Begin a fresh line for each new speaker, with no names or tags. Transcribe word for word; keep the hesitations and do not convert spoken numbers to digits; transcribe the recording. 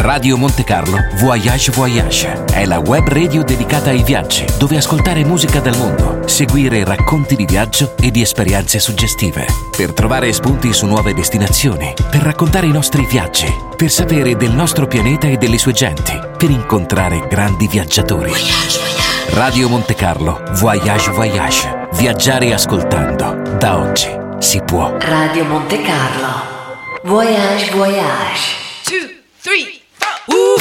Radio Monte Carlo Voyage Voyage è la web radio dedicata ai viaggi, dove ascoltare musica dal mondo, seguire racconti di viaggio e di esperienze suggestive, per trovare spunti su nuove destinazioni, per raccontare i nostri viaggi, per sapere del nostro pianeta e delle sue genti, per incontrare grandi viaggiatori.
Voyage, voyage.
Radio Monte Carlo Voyage Voyage. Viaggiare ascoltando. Da oggi si può.
Radio Monte Carlo Voyage Voyage.
Two, three, four. Ooh.